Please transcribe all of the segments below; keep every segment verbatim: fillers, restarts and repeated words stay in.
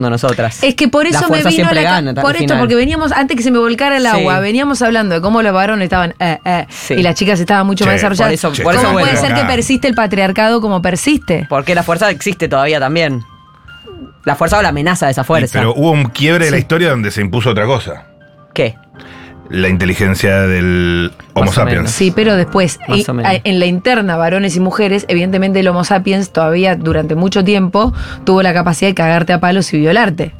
no nosotras. Es que por eso la me fuerza vino siempre la ca- gana, por al esto, final. porque veníamos, antes que se me volcara el agua, Sí. veníamos hablando de cómo los varones estaban eh, eh, Sí. y las chicas estaban mucho Che, más desarrolladas. por eso- Che, por eso ¿Cómo bueno. puede ser que acá. persiste el patriarcado como persiste? Porque la fuerza existe todavía también. La fuerza o la amenaza de esa fuerza. Pero hubo un quiebre de la Sí. historia donde se impuso otra cosa. ¿Qué? La inteligencia del Homo Más o sapiens. menos. Sí, pero después, Más y- o menos. a- en la interna, varones y mujeres, evidentemente el Homo sapiens todavía durante mucho tiempo tuvo la capacidad de cagarte a palos y violarte.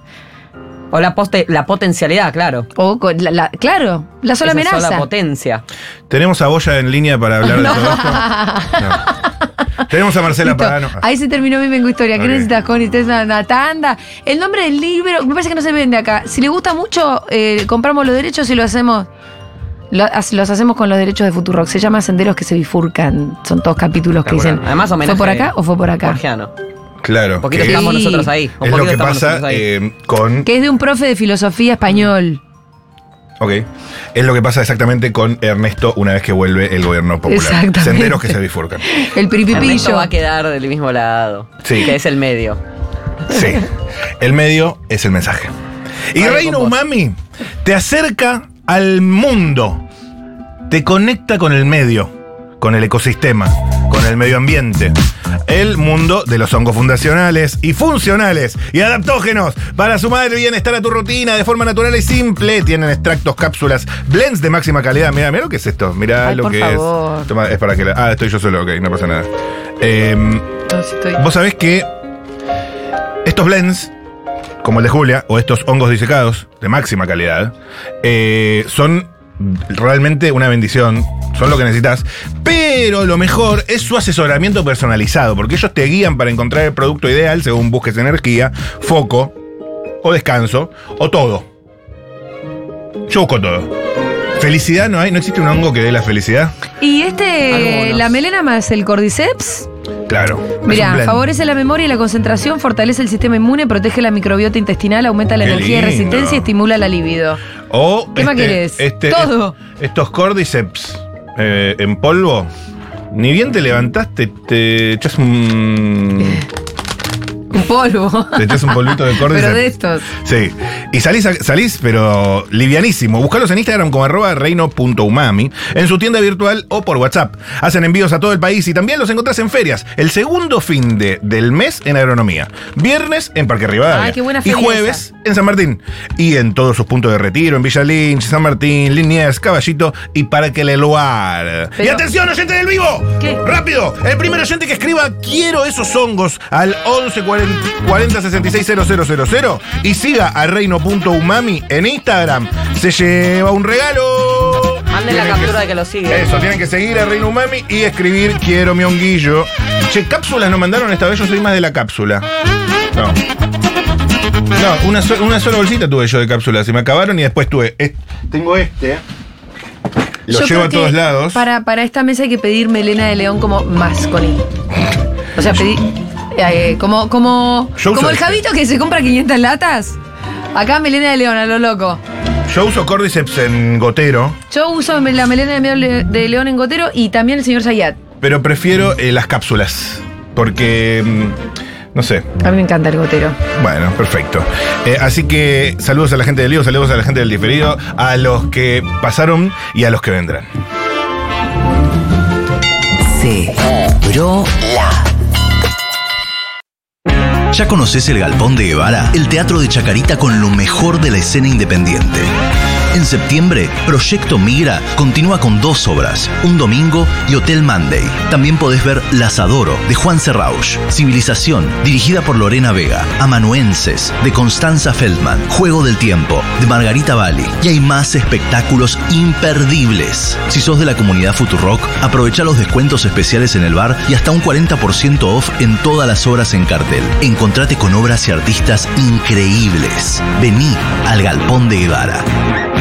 O la, poste- la potencialidad, claro. O con la, la- claro, la sola Esa amenaza. sola potencia. ¿Tenemos a Boya en línea para hablar de todo esto? No. Tenemos a Marcela Listo. Pagano. Ahí se terminó mi Vengo Historia. ¿Qué Ok. necesitas, Connie? ¿Tienes una, una tanda? El nombre del libro, me parece que no se vende acá. Si le gusta mucho, eh, compramos los derechos y lo hacemos. Lo- los hacemos con los derechos de Futurock. Se llama Senderos que se bifurcan. Son todos capítulos que Está bueno. dicen. Además, ¿Fue homenaje por acá o fue por acá? Borgiano. Claro. Un poquito que estamos Sí. nosotros ahí. Un es lo poquito que estamos pasa nosotros ahí. eh, con. Que es de un profe de filosofía español. Ok. Es lo que pasa exactamente con Ernesto una vez que vuelve el gobierno popular. Exactamente. Senderos que se bifurcan. El Ernesto piripipillo. va a quedar del mismo lado. Sí. Que es el medio. Sí. El medio es el mensaje. Y Vale, Reino con vos. Umami te acerca al mundo. Te conecta con el medio, con el ecosistema, con el medio ambiente. El mundo de los hongos fundacionales y funcionales y adaptógenos para sumar el bienestar a tu rutina de forma natural y simple. Tienen extractos, cápsulas, blends de máxima calidad. Mira, mira lo que es esto. Mira Ay, lo por que favor. es. Toma, es para que la- Ah, estoy yo solo, ok, no pasa nada. Eh, No, sí estoy- Vos sabés que estos blends, como el de Julia, o estos hongos disecados de máxima calidad, eh, son realmente una bendición, son lo que necesitas, pero lo mejor es su asesoramiento personalizado, porque ellos te guían para encontrar el producto ideal según busques energía, foco, o descanso, o todo. Yo busco todo. Felicidad no hay, no existe un hongo que dé la felicidad. Y este, Algunos. la melena más el cordyceps. Claro. es un Mira, blend. favorece la memoria y la concentración, fortalece el sistema inmune, protege la microbiota intestinal, aumenta la Qué energía y lindo. resistencia y estimula la libido. O ¿Qué más querés? este- Todo. Estos cordyceps eh, en polvo, ni bien te levantaste, te echas un. Un polvo. Te echas un polvito de cordyceps. Pero de estos. Sí. Y salís, a- salís, pero livianísimo. Buscalos en Instagram como arroba reino.umami, en su tienda virtual o por WhatsApp. Hacen envíos a todo el país y también los encontrás en ferias. El segundo fin de, del mes en agronomía. Viernes en Parque Rivadavia. Ay, qué buena y feria jueves en San Martín. Y en todos sus puntos de retiro, en Villa Lynch, San Martín, Liniers, Caballito y Parque Leloir. Pero- ¡Y atención, oyente del vivo! ¿Qué? ¡Rápido! El primer oyente que escriba quiero esos hongos al once cuarenta sesenta y seis cero cero cero cero y siga a reino.umami en Instagram se lleva un regalo. Manden la Tienen captura que- de que lo sigue. Eso, tienen que seguir a Reino Umami y escribir quiero mi honguillo. Che, cápsulas no mandaron esta vez, yo soy más de la cápsula. No. No, una, so- una sola bolsita tuve yo de cápsulas, se me acabaron y después tuve. est- tengo este. Lo Yo llevo creo a que todos lados. Para, para esta mesa hay que pedir melena de león como más, Connie. O sea, pedir. eh, como como, Yo uso como el este. Javito que se compra quinientas latas. Acá melena de león, a lo loco. Yo uso cordyceps en gotero, Yo uso la melena de, meo- de león en gotero y también el señor Zayat. pero prefiero eh, las cápsulas. Porque. mm, no sé. A mí me encanta el gotero. Bueno, perfecto. Eh, así que saludos a la gente del lío, saludos a la gente del diferido, a los que pasaron y a los que vendrán. Se bro la. ¿Ya conoces el Galpón de Guevara? El teatro de Chacarita con lo mejor de la escena independiente. En septiembre, Proyecto Migra continúa con dos obras, Un Domingo y Hotel Monday. También podés ver Las Adoro, de Juan Serrausch, Civilización, dirigida por Lorena Vega, Amanuenses, de Constanza Feldman, Juego del Tiempo, de Margarita Bali. Y hay más espectáculos imperdibles. Si sos de la comunidad Futurock, aprovecha los descuentos especiales en el bar y hasta un cuarenta por ciento off en todas las obras en cartel. Encontrate con obras y artistas increíbles. Vení al Galpón de Guevara.